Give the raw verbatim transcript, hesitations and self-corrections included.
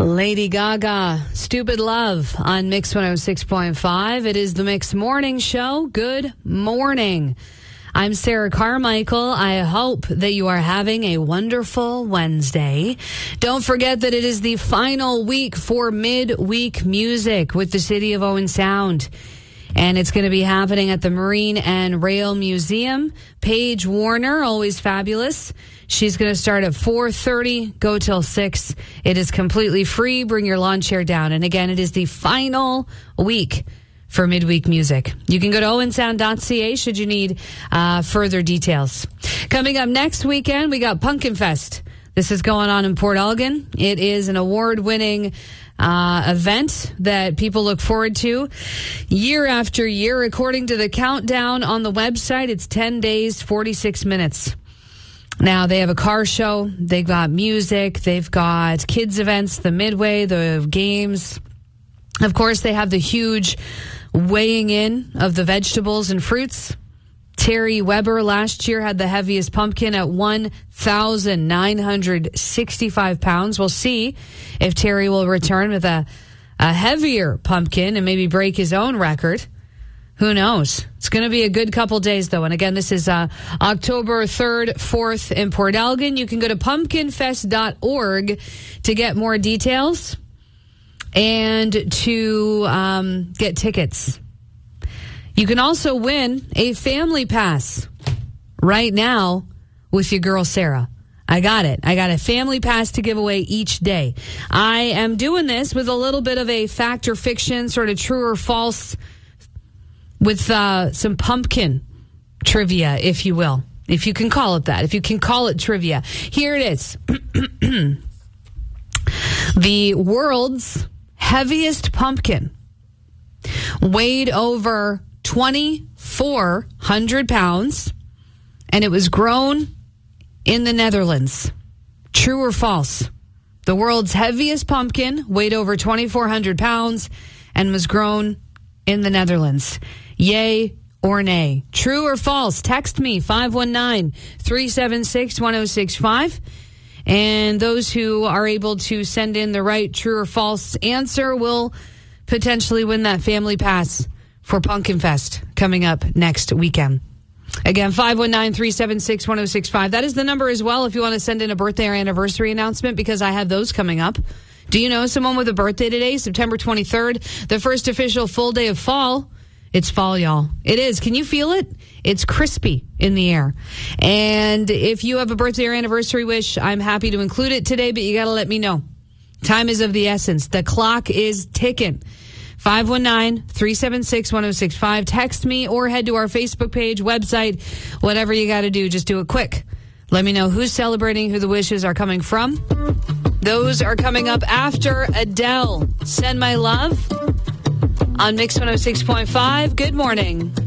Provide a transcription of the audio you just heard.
Lady Gaga, Stupid Love on Mix one oh six point five. It is the Mix Morning Show. Good morning. I'm Sarah Carmichael. I hope that you are having a wonderful Wednesday. Don't forget that it is the final week for midweek music with the City of Owen Sound. And it's going to be happening at the Marine and Rail Museum. Paige Warner, always fabulous. She's going to start at four thirty, go till six. It is completely free. Bring your lawn chair down. And again, it is the final week for midweek music. You can go to owen sound dot c a should you need uh, further details. Coming up next weekend, we got Pumpkin Fest. This is going on in Port Elgin. It is an award-winning uh, event that people look forward to year after year. According to the countdown on the website, it's ten days, forty-six minutes. Now, they have a car show, they've got music, they've got kids events, the midway, the games. Of course, they have the huge weighing in of the vegetables and fruits. Terry Weber last year had the heaviest pumpkin at one thousand nine hundred sixty-five pounds. We'll see if Terry will return with a, a heavier pumpkin and maybe break his own record. Who knows? It's going to be a good couple days, though. And again, this is uh, October third, fourth in Port Elgin. You can go to pumpkin fest dot org to get more details and to um, get tickets. You can also win a family pass right now with your girl, Sarah. I got it. I got a family pass to give away each day. I am doing this with a little bit of a fact or fiction, sort of true or false, with uh, some pumpkin trivia, if you will. If you can call it that. If you can call it trivia. Here it is. The world's heaviest pumpkin weighed over twenty-four hundred pounds, and it was grown in the Netherlands. True or false? The world's heaviest pumpkin weighed over twenty-four hundred pounds and was grown in the Netherlands. Yay or nay? True or false? Text me, five one nine, three seven six, one oh six five. And those who are able to send in the right true or false answer will potentially win that family pass for Pumpkin Fest coming up next weekend. Again, five one nine, three seven six, one oh six five. That is the number as well if you want to send in a birthday or anniversary announcement, because I have those coming up. Do you know someone with a birthday today? September twenty-third, the first official full day of fall. It's fall, y'all. It is. Can you feel it? It's crispy in the air. And if you have a birthday or anniversary wish, I'm happy to include it today, but you got to let me know. Time is of the essence. The clock is ticking. five one nine, three seven six, one oh six five. Text me or head to our Facebook page, website, whatever you got to do. Just do it quick. Let me know who's celebrating, who the wishes are coming from. Those are coming up after Adele. Send my love on Mix one oh six point five. Good morning.